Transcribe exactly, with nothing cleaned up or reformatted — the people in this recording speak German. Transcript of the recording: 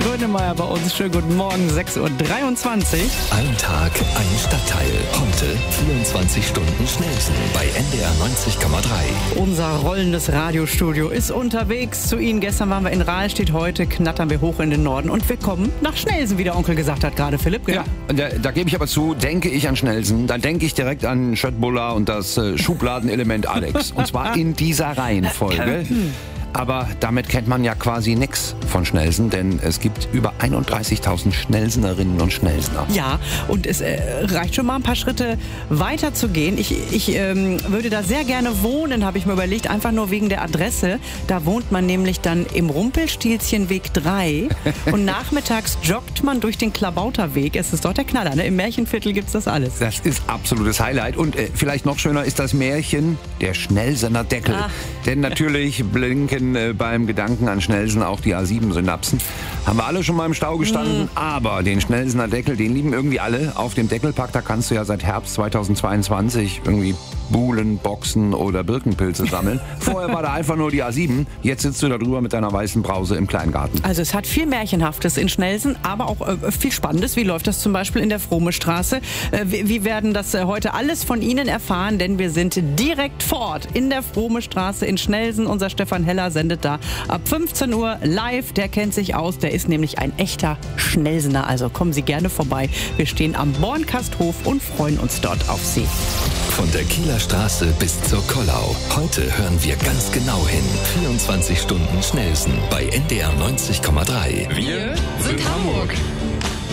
Grönemeyer bei uns. Schönen guten Morgen, sechs Uhr dreiundzwanzig. Ein Tag, ein Stadtteil. Heute vierundzwanzig Stunden Schnellsten bei N D R neunzig Komma drei. Unser rollendes Radiostudio ist unterwegs zu Ihnen. Gestern waren wir in Rahlstedt, heute knattern wir hoch in den Norden und wir kommen nach Schnelsen, wie der Onkel gesagt hat gerade, Philipp. Gell? Ja, da, da gebe ich aber zu, denke ich an Schnelsen, dann denke ich direkt an Schöttbuller und das äh, Schubladenelement Alex. Und zwar in dieser Reihenfolge. Aber damit kennt man ja quasi nichts von Schnelsen, denn es gibt über einunddreißigtausend Schnelsenerinnen und Schnelsener. Ja, und es äh, reicht schon mal ein paar Schritte weiter zu gehen. Ich, ich ähm, würde da sehr gerne wohnen, habe ich mir überlegt, einfach nur wegen der Adresse. Da wohnt man nämlich dann im Rumpelstilzchenweg drei und nachmittags joggt man durch den Klabauterweg. Es ist doch der Knaller, ne? Im Märchenviertel gibt's das alles. Das ist absolutes Highlight und äh, vielleicht noch schöner ist das Märchen der Schnellsener Deckel. Ah. Denn natürlich blinken beim Gedanken an Schnelsen auch die A sieben Synapsen. Haben wir alle schon mal im Stau gestanden, mm. aber den Schnelsener Deckel, den lieben irgendwie alle. Auf dem Deckelpark, da kannst du ja seit Herbst zweitausendzweiundzwanzig irgendwie Buhlen, Boxen oder Birkenpilze sammeln. Vorher war da einfach nur die A sieben, jetzt sitzt du da drüber mit deiner weißen Brause im Kleingarten. Also es hat viel Märchenhaftes in Schnelsen, aber auch äh, viel Spannendes. Wie läuft das zum Beispiel in der Frohme-Straße? Äh, wir, wir werden das äh, heute alles von Ihnen erfahren, denn wir sind direkt vor Ort in der Frohme-Straße in Schnelsen. Unser Stefan Heller sendet da ab fünfzehn Uhr live. Der kennt sich aus, der ist nämlich ein echter Schnelsener. Also kommen Sie gerne vorbei. Wir stehen am Bornkasthof und freuen uns dort auf Sie. Von der Kieler Straße bis zur Kollau. Heute hören wir ganz genau hin. vierundzwanzig Stunden Schnellsten bei N D R neunzig Komma drei. Wir sind Hamburg.